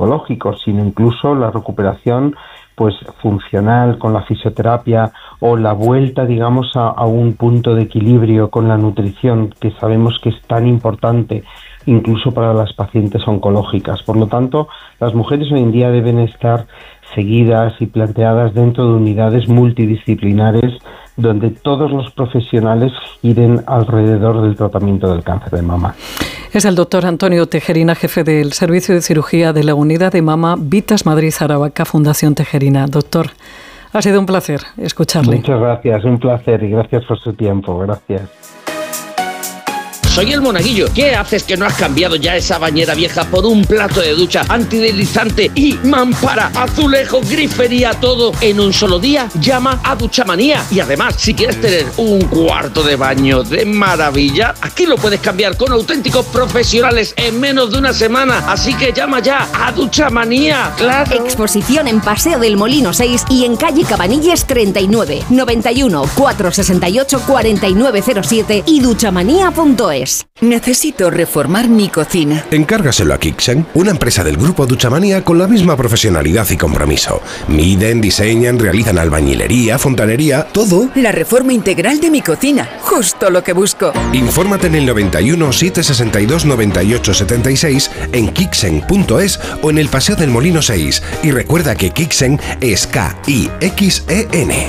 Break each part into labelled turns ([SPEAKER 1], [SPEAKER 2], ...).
[SPEAKER 1] oncológicos, sino incluso la recuperación pues funcional con la fisioterapia o la vuelta, digamos, a un punto de equilibrio con la nutrición, que sabemos que es tan importante incluso para las pacientes oncológicas. Por lo tanto, las mujeres hoy en día deben estar seguidas y planteadas dentro de unidades multidisciplinares donde todos los profesionales giren alrededor del tratamiento del cáncer de mama.
[SPEAKER 2] Es el doctor Antonio Tejerina, jefe del Servicio de Cirugía de la Unidad de Mama Vitas Madrid Aravaca, Fundación Tejerina. Doctor, ha sido un placer escucharle.
[SPEAKER 1] Muchas gracias, un placer y gracias por su tiempo. Gracias.
[SPEAKER 3] Soy el Monaguillo. ¿Qué haces que no has cambiado ya esa bañera vieja por un plato de ducha antideslizante y mampara, azulejo, grifería, todo en un solo día? Llama a Duchamanía. Y además, si quieres tener un cuarto de baño de maravilla, aquí lo puedes cambiar con auténticos profesionales en menos de una semana. Así que llama ya a Duchamanía. ¡Claro!
[SPEAKER 4] Exposición en Paseo del Molino 6 y en calle Cabanilles 39, 91 468 4907 y duchamanía.es.
[SPEAKER 5] Necesito reformar mi cocina.
[SPEAKER 6] Encárgaselo a Kixen, una empresa del grupo Duchamanía con la misma profesionalidad y compromiso. Miden, diseñan, realizan albañilería, fontanería, todo.
[SPEAKER 5] La reforma integral de mi cocina, justo lo que busco.
[SPEAKER 6] Infórmate en el 91 762 98 76 en kixen.es o en el Paseo del Molino 6. Y recuerda que Kixen es K-I-X-E-N.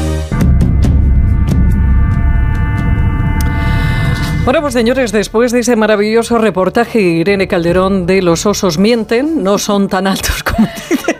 [SPEAKER 2] Bueno, pues señores, después de ese maravilloso reportaje, Irene Calderón, de los osos mienten, no son tan altos como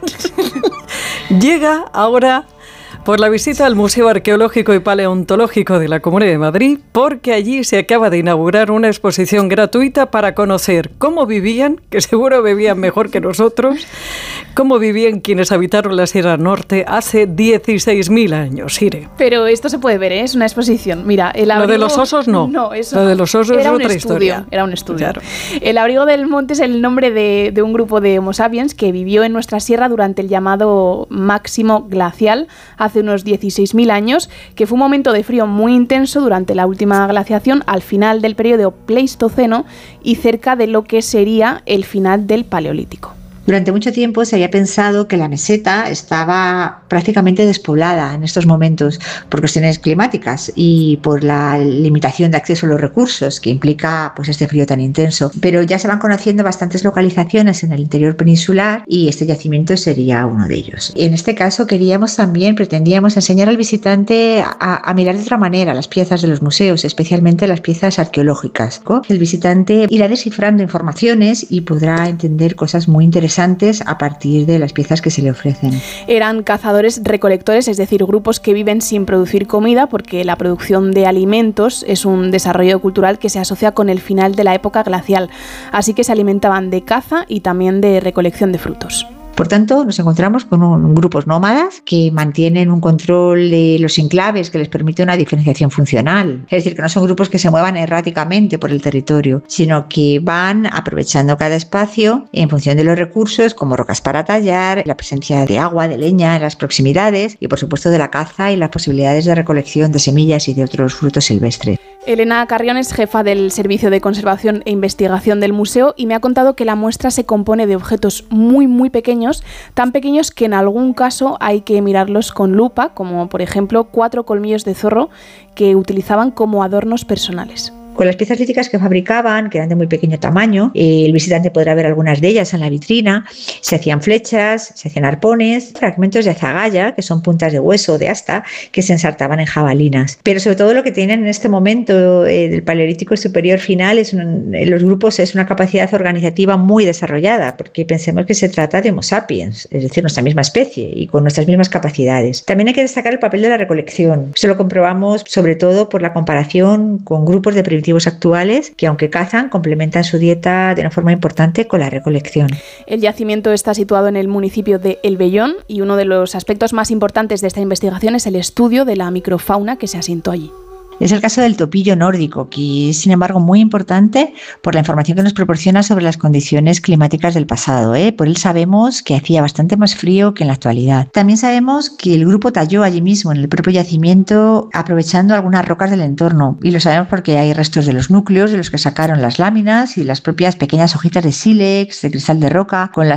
[SPEAKER 2] dicen. Llega ahora por la visita al Museo Arqueológico y Paleontológico de la Comunidad de Madrid, porque allí se acaba de inaugurar una exposición gratuita para conocer cómo vivían, que seguro vivían mejor que nosotros, cómo vivían quienes habitaron la Sierra Norte hace 16.000 años, Ire.
[SPEAKER 7] Pero esto se puede ver, ¿eh? Es una exposición. Mira, el abrigo...
[SPEAKER 2] Lo de los osos no.
[SPEAKER 7] No, eso...
[SPEAKER 2] Lo de los osos es otra historia.
[SPEAKER 7] Era un estudio.
[SPEAKER 2] Claro.
[SPEAKER 7] El abrigo del monte es el nombre de un grupo de Homo sapiens que vivió en nuestra sierra durante el llamado máximo glacial hace unos 16.000 años, que fue un momento de frío muy intenso durante la última glaciación al final del periodo Pleistoceno y cerca de lo que sería el final del Paleolítico.
[SPEAKER 8] Durante mucho tiempo se había pensado que la meseta estaba prácticamente despoblada en estos momentos por cuestiones climáticas y por la limitación de acceso a los recursos que implica pues este frío tan intenso. Pero ya se van conociendo bastantes localizaciones en el interior peninsular y este yacimiento sería uno de ellos. En este caso pretendíamos enseñar al visitante a mirar de otra manera las piezas de los museos, especialmente las piezas arqueológicas. El visitante irá descifrando informaciones y podrá entender cosas muy interesantes a partir de las piezas que se le ofrecen.
[SPEAKER 7] Eran cazadores-recolectores, es decir, grupos que viven sin producir comida porque la producción de alimentos es un desarrollo cultural que se asocia con el final de la época glacial, así que se alimentaban de caza y también de recolección de frutos.
[SPEAKER 8] Por tanto, nos encontramos con grupos nómadas que mantienen un control de los enclaves que les permite una diferenciación funcional. Es decir, que no son grupos que se muevan erráticamente por el territorio, sino que van aprovechando cada espacio en función de los recursos, como rocas para tallar, la presencia de agua, de leña en las proximidades y, por supuesto, de la caza y las posibilidades de recolección de semillas y de otros frutos silvestres.
[SPEAKER 7] Elena Carrión es jefa del Servicio de Conservación e Investigación del museo y me ha contado que la muestra se compone de objetos muy pequeños, tan pequeños que en algún caso hay que mirarlos con lupa, como por ejemplo 4 colmillos de zorro que utilizaban como adornos personales.
[SPEAKER 8] Con las piezas líticas que fabricaban, que eran de muy pequeño tamaño, el visitante podrá ver algunas de ellas en la vitrina. Se hacían flechas, se hacían arpones, fragmentos de azagaya, que son puntas de hueso o de asta, que se ensartaban en jabalinas. Pero sobre todo lo que tienen en este momento del Paleolítico superior final los grupos es una capacidad organizativa muy desarrollada, porque pensemos que se trata de Homo sapiens, es decir, nuestra misma especie y con nuestras mismas capacidades. También hay que destacar el papel de la recolección. Eso lo comprobamos sobre todo por la comparación con grupos de primitivos actuales que, aunque cazan, complementan su dieta de una forma importante con la recolección.
[SPEAKER 7] El yacimiento está situado en el municipio de El Vellón y uno de los aspectos más importantes de esta investigación es el estudio de la microfauna que se asentó allí.
[SPEAKER 8] Es el caso del topillo nórdico, que es sin embargo muy importante por la información que nos proporciona sobre las condiciones climáticas del pasado. Por él sabemos que hacía bastante más frío que en la actualidad. También sabemos que el grupo talló allí mismo, en el propio yacimiento, aprovechando algunas rocas del entorno. Y lo sabemos porque hay restos de los núcleos de los que sacaron las láminas y las propias pequeñas hojitas de sílex, de cristal de roca, con las